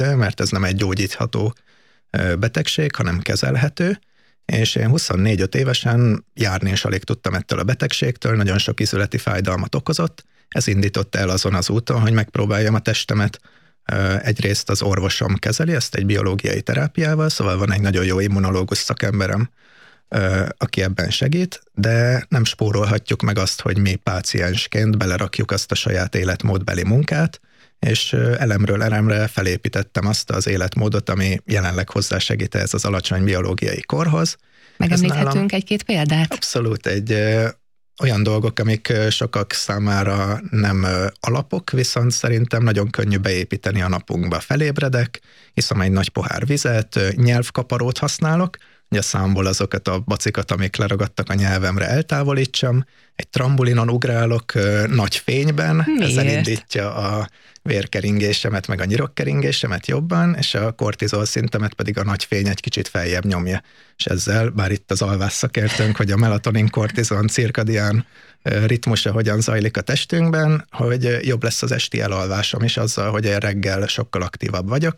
mert ez nem egy gyógyítható betegség, hanem kezelhető, és én 24-5 évesen járni is alig tudtam ettől a betegségtől, nagyon sok izületi fájdalmat okozott, ez indított el azon az úton, hogy megpróbáljam a testemet. Egyrészt az orvosom kezeli ezt egy biológiai terápiával, szóval van egy nagyon jó immunológus szakemberem, aki ebben segít, de nem spórolhatjuk meg azt, hogy mi páciensként belerakjuk azt a saját életmódbeli munkát, és elemről elemre felépítettem azt az életmódot, ami jelenleg hozzásegít ez az alacsony biológiai korhoz. Megemlíthetünk egy-két példát? Abszolút, olyan dolgok, amik sokak számára nem alapok, viszont szerintem nagyon könnyű beépíteni a napunkba. Felébredek, iszom egy nagy pohár vizet, nyelvkaparót használok, hogy a számból azokat a bacikat, amik leragadtak a nyelvemre, eltávolítsam, egy trambulinon ugrálok nagy fényben, ez elindítja a vérkeringésemet, meg a nyirokkeringésemet jobban, és a kortizol szintemet pedig a nagy fény egy kicsit feljebb nyomja. És ezzel, bár itt az alvás szakértőnk, hogy a melatonin-kortizon cirkadián ritmusa hogyan zajlik a testünkben, hogy jobb lesz az esti elalvásom is azzal, hogy reggel sokkal aktívabb vagyok.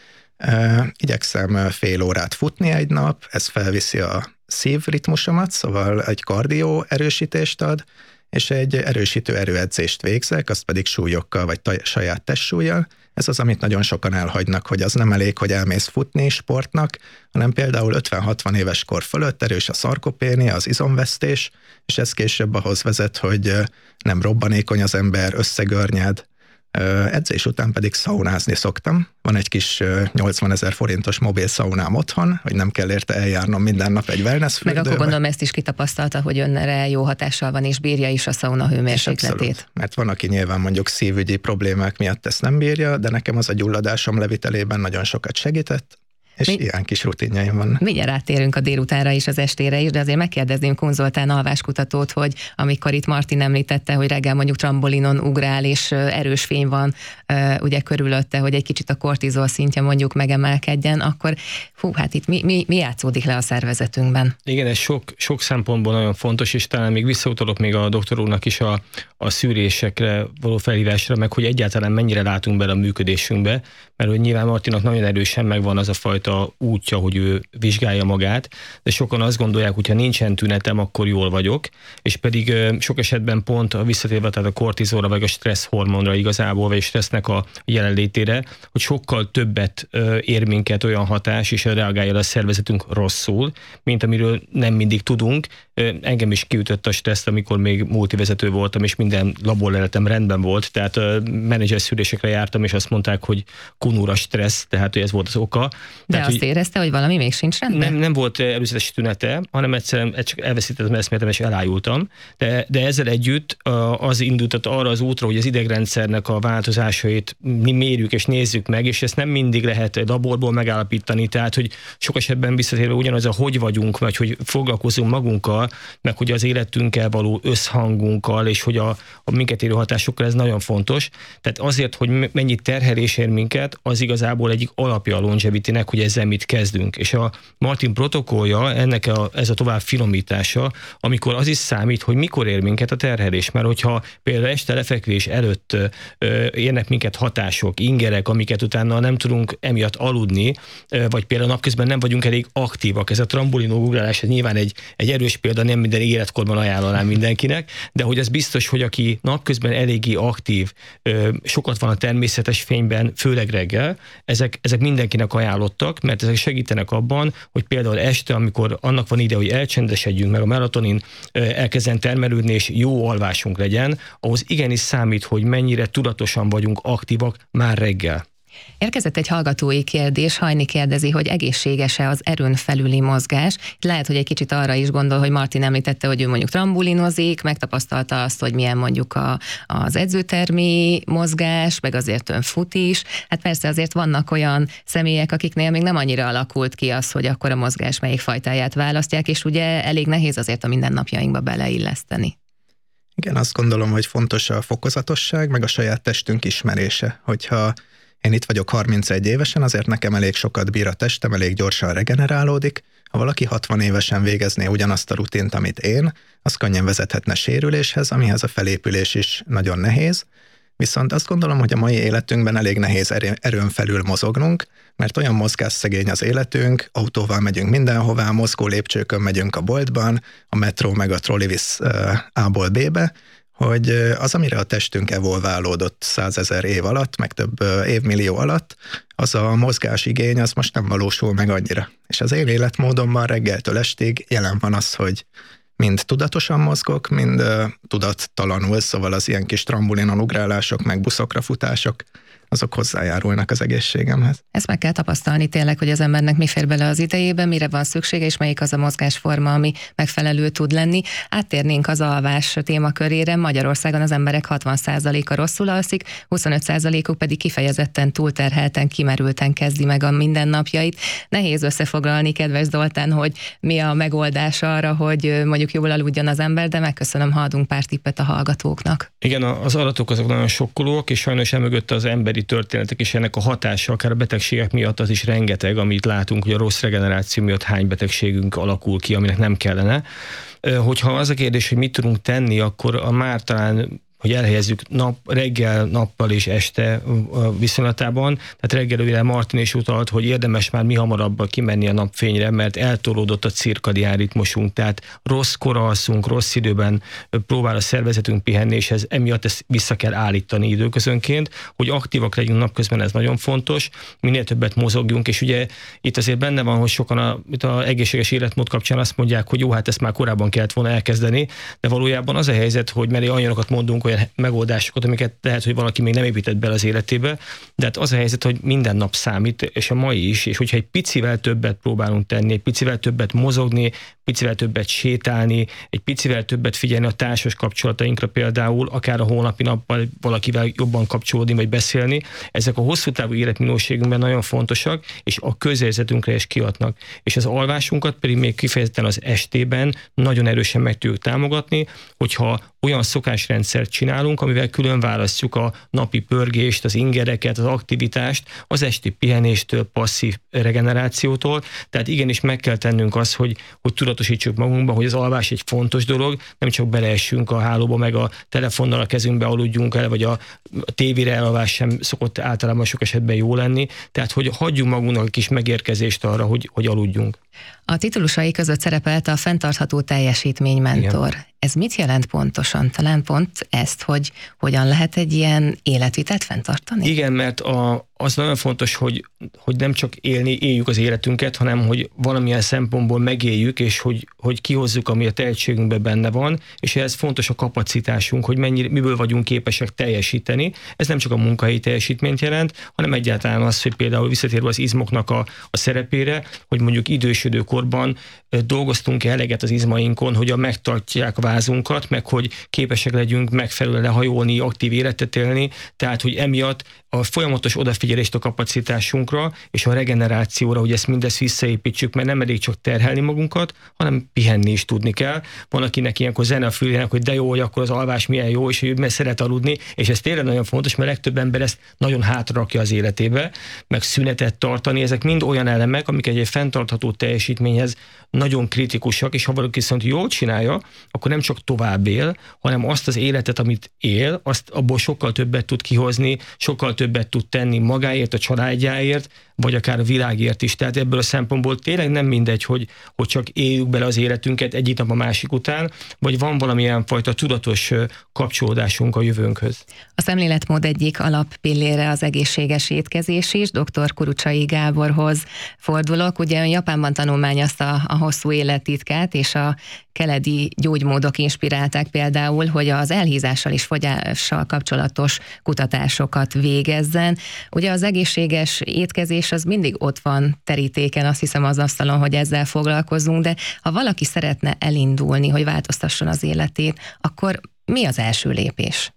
Igyekszem fél órát futni egy nap, ez felviszi a szívritmusomat, szóval egy kardió erősítést ad, és egy erősítő erőedzést végzek, azt pedig súlyokkal, vagy saját testsúllyal. Ez az, amit nagyon sokan elhagynak, hogy az nem elég, hogy elmész futni sportnak, hanem például 50-60 éves kor fölött erős a szarkopénia, az izomvesztés, és ez később ahhoz vezet, hogy nem robbanékony az ember, összegörnyed. Edzés után pedig szaunázni szoktam. Van egy kis 80 000 forintos mobil szaunám otthon, hogy nem kell érte eljárnom minden nap egy wellness fürdőbe. Meg akkor gondolom ezt is kitapasztalta, hogy önre jó hatással van, és bírja is a szauna hőmérsékletét. Mert van, aki nyilván mondjuk szívügyi problémák miatt ezt nem bírja, de nekem az a gyulladásom levitelében nagyon sokat segített, és ilyen kis rutinjaim vannak. Mindjárt áttérünk a délutánra is, az estére is, de azért megkérdezném Kun Zoltán alváskutatót, hogy amikor itt Martin említette, hogy reggel mondjuk trambolinon ugrál, és erős fény van ugye körülötte, hogy egy kicsit a kortizol szintje mondjuk megemelkedjen, akkor hát itt mi játszódik le a szervezetünkben? Igen, ez sok szempontból nagyon fontos, és talán még visszautalok még a doktor úrnak is a szűrésekre való felhívásra, meg hogy egyáltalán mennyire látunk bele a működésünkbe, mert hogy nyilván Martinnak nagyon erősen megvan az a fajta útja, hogy ő vizsgálja magát, de sokan azt gondolják, hogy ha nincsen tünetem, akkor jól vagyok, és pedig sok esetben pont a visszatérve, tehát a kortizolra, vagy a stressz hormonra igazából, vagy a stressznek a jelenlétére, hogy sokkal többet ér minket olyan hatás, és reagálja a szervezetünk rosszul, mint amiről nem mindig tudunk. Engem is kiütött a stressz, amikor még multivezető voltam, és minden laborleletem rendben volt, tehát menedzser szűrésekre jártam, és azt mondták, hogy kunúra stressz, tehát hogy ez volt az oka. De tehát, azt érezte, hogy valami még sincs rendben? Nem volt előzetes tünete, hanem egyszerűen csak elveszítettem eszméletem, és elájultam. De ezzel együtt az indultat arra az útra, hogy az idegrendszernek a változásait mi mérjük és nézzük meg, és ezt nem mindig lehet laborból megállapítani, tehát hogy sok esetben visszatérve ugyanaz a hogy vagyunk, vagy hogy foglalkozunk magunkkal, meg hogy az életünkkel való összhangunkkal, és hogy a minket érő hatásokkal, ez nagyon fontos. Tehát azért, hogy mennyi terhelés ér minket, az igazából egyik alapja a longevitynek, hogy ezzel mit kezdünk. És a Martin protokollja, ennek ez a tovább finomítása, amikor az is számít, hogy mikor ér minket a terhelés. Mert hogyha például este lefekvés előtt érnek minket hatások, ingerek, amiket utána nem tudunk emiatt aludni, vagy például napközben nem vagyunk elég aktívak. Ez a trambulinugrálás, ez nyilván egy erős példa, nem minden életkorban ajánlanám mindenkinek, de hogy az biztos, hogy aki napközben eléggé aktív, sokat van a természetes fényben, főleg reggel, ezek mindenkinek ajánlottak, mert ezek segítenek abban, hogy például este, amikor annak van ide, hogy elcsendesedjünk, meg a melatonin elkezden termelődni, és jó alvásunk legyen, ahhoz igenis számít, hogy mennyire tudatosan vagyunk aktívak már reggel. Érkezett egy hallgatói kérdés, Hajni kérdezi, hogy egészséges-e az erőn felüli mozgás. Lehet, hogy egy kicsit arra is gondol, hogy Martin említette, hogy ő mondjuk trambulinozik, megtapasztalta azt, hogy milyen mondjuk az edzőtermi mozgás, meg azért ön fut is. Hát persze azért vannak olyan személyek, akiknél még nem annyira alakult ki az, hogy akkor a mozgás melyik fajtáját választják, és ugye elég nehéz azért a mindennapjainkba beleilleszteni. Igen, azt gondolom, hogy fontos a fokozatosság, meg a saját testünk ismerése. Hogyha én itt vagyok 31 évesen, azért nekem elég sokat bír a testem, elég gyorsan regenerálódik. Ha valaki 60 évesen végezné ugyanazt a rutint, amit én, az könnyen vezethetne sérüléshez, amihez a felépülés is nagyon nehéz. Viszont azt gondolom, hogy a mai életünkben elég nehéz erőn felül mozognunk, mert olyan mozgásszegény az életünk, autóval megyünk mindenhová, mozgó lépcsőkön megyünk a boltban, a metró meg a trolli visz A-ból B-be, hogy az, amire a testünk evolválódott 100 000 év alatt, meg több évmillió alatt, az a mozgásigény, az most nem valósul meg annyira. És az én életmódomban reggeltől estig jelen van az, hogy mind tudatosan mozgok, mind tudattalanul, szóval az ilyen kis trambulinon ugrálások, meg buszokra futások, azok hozzájárulnak az egészségemhez. Ezt meg kell tapasztalni tényleg, hogy az embernek mi fér bele az idejébe, mire van szüksége, és melyik az a mozgásforma, ami megfelelő tud lenni. Áttérnénk az alvás témakörére. Magyarországon az emberek 60%-a rosszul alszik, 25%-uk pedig kifejezetten túlterhelten, kimerülten kezdi meg a mindennapjait. Nehéz összefoglalni, kedves Zoltán, hogy mi a megoldás arra, hogy mondjuk jól aludjon az ember, de megköszönöm, ha adunk pár tippet a hallgatóknak. Igen, az adatok azok nagyon sokkolóak, és sajnos emögött az emberi történetek, és ennek a hatása, akár a betegségek miatt az is rengeteg, amit látunk, hogy a rossz regeneráció miatt hány betegségünk alakul ki, aminek nem kellene. Hogyha az a kérdés, hogy mit tudunk tenni, akkor már talán hogy elhelyezzük reggel, nappal és este viszonylatában. Tehát reggel ugye Martin is utalt, hogy érdemes már mi hamarabb kimenni a napfényre, mert eltolódott a cirkadián ritmusunk, tehát rosszkor alszunk, rossz időben próbál a szervezetünk pihenni, és emiatt ezt vissza kell állítani időközönként, hogy aktívak legyünk napközben, ez nagyon fontos, minél többet mozogjunk, és ugye itt azért benne van, hogy sokan az egészséges életmód kapcsán azt mondják, hogy jó, hát ezt már korábban kellett volna elkezdeni, de valójában az a helyzet, hogy mert olyanokat mondunk, olyan megoldásokat, amiket lehet, hogy valaki még nem épített bele az életébe, de hát az a helyzet, hogy minden nap számít, és a mai is, és hogyha egy picivel többet próbálunk tenni, egy picivel többet mozogni, picivel többet sétálni, egy picivel többet figyelni a társas kapcsolatainkra például, akár a holnapi nappal valakivel jobban kapcsolódni vagy beszélni, ezek a hosszú távú életminőségünkben nagyon fontosak, és a közérzetünkre is kihatnak. És az alvásunkat pedig még kifejezetten az estében nagyon erősen meg tudjuk támogatni, hogyha olyan szokásrendszert csinálunk, amivel külön választjuk a napi pörgést, az ingereket, az aktivitást, az esti pihenéstől, passzív regenerációtól. Tehát igenis meg kell tennünk azt, hogy tudatosítsuk magunkba, hogy az alvás egy fontos dolog, nem csak beleessünk a hálóba, meg a telefonnal a kezünkbe aludjunk el, vagy a tévére elalvás sem szokott általában sok esetben jó lenni. Tehát, hogy hagyjunk magunknak egy kis megérkezést arra, hogy aludjunk. A titulusai között szerepelt a fenntartható teljesítménymentor. Igen. Ez mit jelent pontosan? Talán pont ezt, hogy hogyan lehet egy ilyen életvitelt fenntartani? Igen, mert az nagyon fontos, hogy nem csak éljük az életünket, hanem hogy valamilyen szempontból megéljük, és hogy kihozzuk, ami a tehetségünkben benne van, és ehhez fontos a kapacitásunk, hogy miből vagyunk képesek teljesíteni. Ez nem csak a munkahelyi teljesítményt jelent, hanem egyáltalán az, hogy például visszatérve az izmoknak a szerepére, hogy mondjuk idősödő korban dolgoztunk eleget az izmainkon, hogy megtartják a vázunkat, meg hogy képesek legyünk megfelelően lehajolni, aktív életet élni, tehát hogy emiatt a folyamatos odafigyelést a kapacitásunkra és a regenerációra, hogy ezt mindezt visszaépítsük, mert nem elég csak terhelni magunkat, hanem pihenni is tudni kell. Van, akinek ilyenkor zene a fülének, hogy de jó, hogy akkor az alvás milyen jó, és hogy szeret aludni, és ez tényleg nagyon fontos, mert legtöbb ember ezt nagyon hátrarakja az életébe, meg szünetet tartani, ezek mind olyan elemek, amik egy fenntartható teljesítményhez nagyon kritikusak, és ha valaki viszont jól csinálja, akkor nem csak tovább él, hanem azt az életet, amit él, azt abból sokkal többet tud kihozni, sokkal többet tud tenni magáért, a családjáért, vagy akár a világért is. Tehát ebből a szempontból tényleg nem mindegy, hogy csak éljük bele az életünket egyik nap a másik után, vagy van valamilyen fajta tudatos kapcsolódásunk a jövőnkhöz. A szemléletmód egyik alappillére az egészséges étkezés is. Dr. Kurucsai Gáborhoz fordulok. Ugye ön Japánban tanulmányozta a hosszú élet titkát, és a keleti gyógymódok inspirálták például, hogy az elhízással és fogyással kapcsolatos kutatásokat végezzen. Ugye az egészséges étkezés az mindig ott van terítéken, azt hiszem az asztalon, hogy ezzel foglalkozunk, de ha valaki szeretne elindulni, hogy változtasson az életét, akkor mi az első lépés?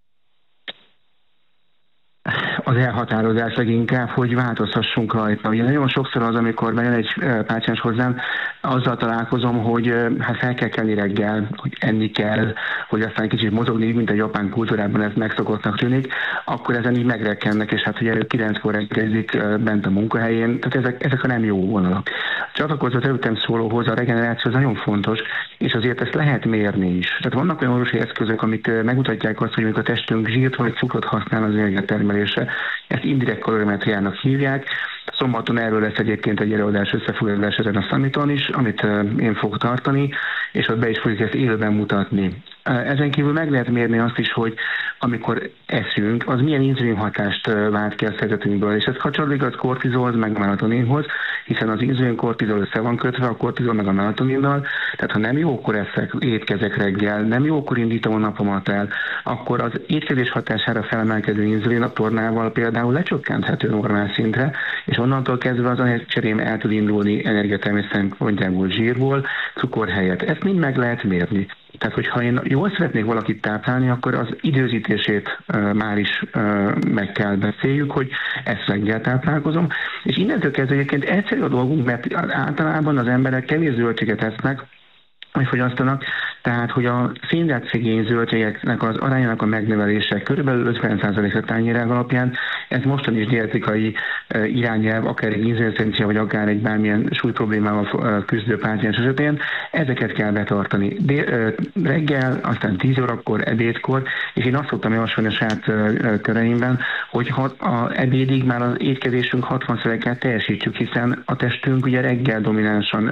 Az elhatározás leginkább, hogy változhassunk rajta. Ugye nagyon sokszor az, amikor bejön egy páciens hozzám, azzal találkozom, hogy hát fel kell kelni reggel, hogy enni kell, hogy aztán kicsit mozogni, mint a japán kultúrában ez megszokottnak tűnik, akkor ezen így megrekkennek, és hát ugye 9-kor reggezik bent a munkahelyén, tehát ezek a nem jó vonalak. Csatlakozva az előttem szólóhoz, a regeneráció az nagyon fontos, és azért ezt lehet mérni is. Tehát vannak olyan orvosi eszközök, amik megmutatják azt, hogy a testünk zsírt vagy cukrot használ az energiatermelésre. Ezt indirekt kalorimetriának hívják. Szombaton erről lesz egyébként egy előadás, összefoglalás ezen a Summiton is, amit én fogok tartani, és ott be is fogjuk ezt élőben mutatni. Ezen kívül meg lehet mérni azt is, hogy amikor eszünk, az milyen inzulin hatást vált ki a szervezetünkből, és ez kapcsolódik az kortizolhoz, meg a melatoninhoz, hiszen az inzulin-kortizol össze van kötve, a kortizol meg a melatoninnal, tehát ha nem jókor eszek, étkezek reggel, nem jókor indítom a napomat el, akkor az étkezés hatására felemelkedő inzulin a tornával például lecsökkenthető normál szintre, és onnantól kezdve az anyagcserém el tud indulni energiatermés szempontjából zsírból, cukor helyett. Ezt mind meg lehet mérni. Tehát, hogyha én jól szeretnék valakit táplálni, akkor az időzítését már is meg kell beszéljük, hogy ezt reggel táplálkozom. És innentől kezdve egyébként egyszerű a dolgunk, mert általában az emberek kevés zöldséget esznek, hogy fogyasztanak, tehát hogy a szénhidrát-szegény zöldségeknek az arányának a megnövelése körülbelül 50%-ra tányérák alapján, ez mostan is dietikai irányelv, akár egy inzulinrezisztencia, vagy akár egy bármilyen súlyproblémával küzdő páciens esetén, ezeket kell betartani. Reggel, aztán 10 órakor, ebédkor, és én azt szoktam javasolni a saját köreimben, hogy az ebédig már az étkezésünk 60%-át teljesítsük, hiszen a testünk ugye reggel dominánsan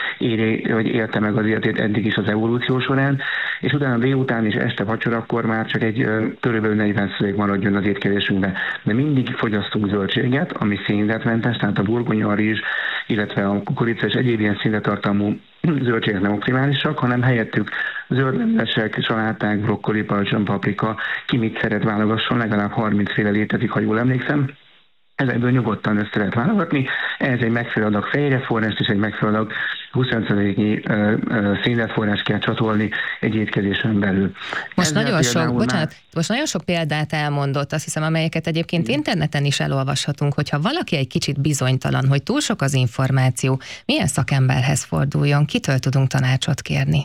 élte meg az életét eddig is az evolúció során, és utána délután és este vacsorakor már csak egy körülbelül 40% maradjon az étkezésünkbe. De mindig fogyasztunk zöldséget, ami szénhidrátmentes, tehát a burgonya, a rizs, illetve a kukorica és egyéb ilyen szénhidráttartalmú zöldségek nem optimálisak, hanem helyettük zöldlevesek, saláták, brokkoli, paradicsom, paprika, ki mit szeret válogasson, legalább 30 féle létezik, ha jól emlékszem. Ezekből nyugodtan össze lehet válogatni. Ez egy megfelelő adag fehérjeforrást és egy megfelelő adag 25%-nyi szénhidrátforrást kell csatolni egy étkezésen belül. Most nagyon sok példát elmondott, azt hiszem, amelyeket egyébként interneten is elolvashatunk, hogyha valaki egy kicsit bizonytalan, hogy túl sok az információ, milyen szakemberhez forduljon, kitől tudunk tanácsot kérni?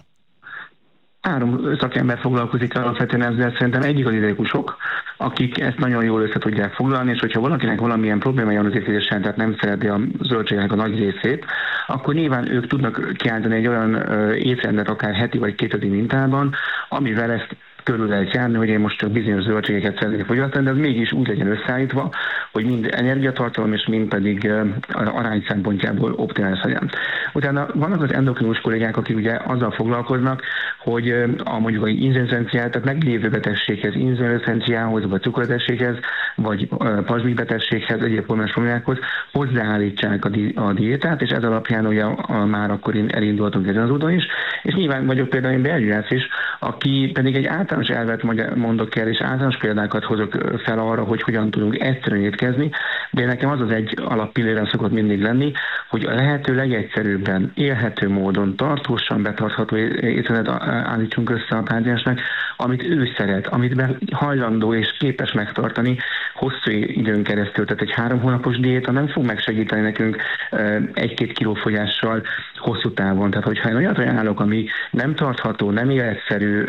3 szakember foglalkozik alapvetően ezzel, szerintem egyik az dietikusok, akik ezt nagyon jól össze tudják foglalni, és hogyha valakinek valamilyen problémája van az étkezéssel, tehát nem szereti a zöldségek a nagy részét, akkor nyilván ők tudnak kiállítani egy olyan étrendet, akár heti vagy 2 heti mintában, amivel ezt körül lehet járni, hogy én most csak bizonyos zöldségeket szeretnék fogyasztani, de ez mégis úgy legyen összeállítva, hogy mind energiatartalom és mind pedig arány szempontjából optimális legyen. Utána vannak az endokrinus kollégák, akik ugye azzal foglalkoznak, hogy mondjuk az inzulinrezisztenciát, tehát meglévő betegséghez, inzulinrezisztenciához, vagy cukorbetegséghez, vagy pazsmikbetegséghez, egyéb hormonos problémákhoz hozzáállítsák a diétát, és ez alapján ugye már akkor elindultunk ezen az úton is, és nyilván vagyok például én belgyógyász is, aki pedig egy általános elvet mondok el, és általános példákat hozok fel arra, hogy hogyan tudunk egyszerűen étkezni, de nekem az egy alappillére szokott mindig lenni, hogy a lehető legegyszerűbben, élhető módon, tartósan betartható étrendet állítsunk össze a páciensnek, amit ő szeret, amit hajlandó és képes megtartani hosszú időn keresztül. Tehát egy 3 hónapos diéta nem fog megsegíteni nekünk 1-2 kiló fogyással hosszú távon. Tehát, hogyha én olyat ajánlok, ami nem tartható, nem életszerű,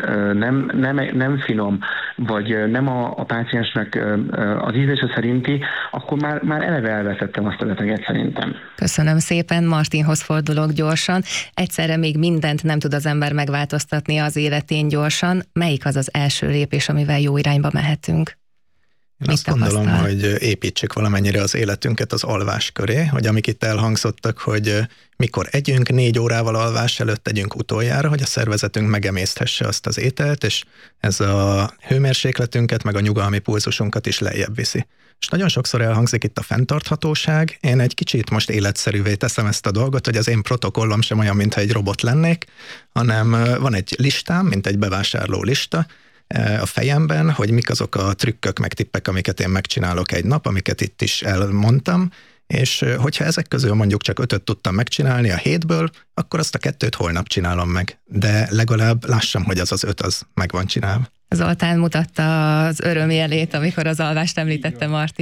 nem finom, vagy nem a páciensnek az ízlése szerinti, akkor már eleve elveszettem azt a beteget szerintem. Köszönöm szépen, Martinhoz fordulok gyorsan. Egyszerre még mindent nem tud az ember megváltoztatni az életén gyorsan. Melyik az az első lépés, amivel jó irányba mehetünk? Én azt gondolom, hogy építsük valamennyire az életünket az alvás köré, hogy amik itt elhangzottak, hogy mikor együnk, 4 órával alvás előtt tegyünk utoljára, hogy a szervezetünk megemészthesse azt az ételt, és ez a hőmérsékletünket, meg a nyugalmi pulzusunkat is lejjebb viszi. És nagyon sokszor elhangzik itt a fenntarthatóság, én egy kicsit most életszerűvé teszem ezt a dolgot, hogy az én protokollom sem olyan, mintha egy robot lennék, hanem van egy listám, mint egy bevásárló lista, a fejemben, hogy mik azok a trükkök, meg tippek, amiket én megcsinálok egy nap, amiket itt is elmondtam, és hogyha ezek közül mondjuk csak 5-öt tudtam megcsinálni a 7-ből, akkor azt a 2-t holnap csinálom meg. De legalább lássam, hogy az 5 az meg van csinálva. Zoltán mutatta az örömjelét, amikor az alvást említette Martin.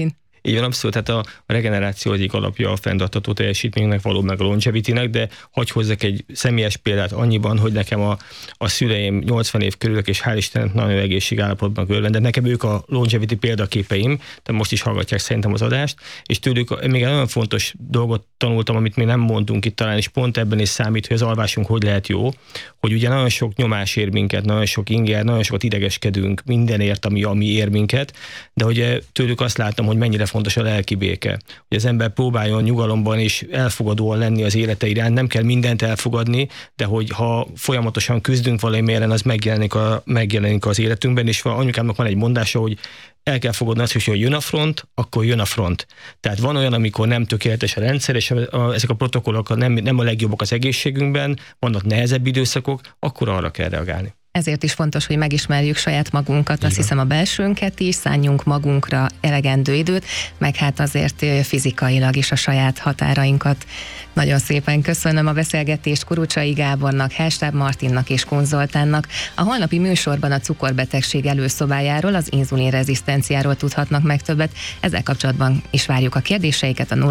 Így van, abszolút, tehát a regeneráció egyik alapja a fenntartható teljesítménynek, való meg a longevity-nek, de hadd hozzak egy személyes példát annyiban, hogy nekem a szüleim 80 év körülök, és hál' Istennek nagyon egészségállapotban örvendek. Nekem ők a longevity példaképeim, de most is hallgatják szerintem az adást, és tőlük még egy nagyon fontos dolgot tanultam, amit még nem mondtunk itt talán, és pont ebben is számít, hogy az alvásunk hogy lehet jó, hogy ugye nagyon sok nyomás ér minket, nagyon sok inger, nagyon sokat idegeskedünk mindenért, ami ér minket, de hogy tőlük azt láttam, hogy mennyire fontos a lelki béke. Hogy az ember próbáljon nyugalomban és elfogadóan lenni az élete iránt, nem kell mindent elfogadni, de hogy ha folyamatosan küzdünk valami ellen, az megjelenik az életünkben, és anyukámnak van egy mondása, hogy el kell fogadni azt, hogy jön a front, akkor jön a front. Tehát van olyan, amikor nem tökéletes a rendszer, és ezek a protokollok nem a legjobbak az egészségünkben, vannak nehezebb időszakok, akkor arra kell reagálni. Ezért is fontos, hogy megismerjük saját magunkat, azt hiszem a belsőnket is, szálljunk magunkra elegendő időt, meg hát azért fizikailag is a saját határainkat. Nagyon szépen köszönöm a beszélgetést Kurucsai Gábornak, Hellstáb Martinnak és Kun Zoltánnak. A holnapi műsorban a cukorbetegség előszobájáról, az inzulinrezisztenciáról tudhatnak meg többet. Ezzel kapcsolatban is várjuk a kérdéseiket a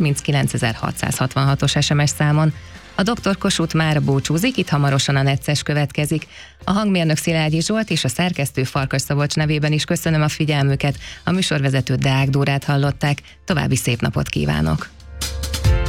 0630 SMS számon. A Dr. Kossuth már búcsúzik, itt hamarosan a Necces következik. A hangmérnök Szilágyi Zsolt és a szerkesztő Farkas Szabolcs nevében is köszönöm a figyelmüket. A műsorvezetőt Deák Dórát hallották. További szép napot kívánok!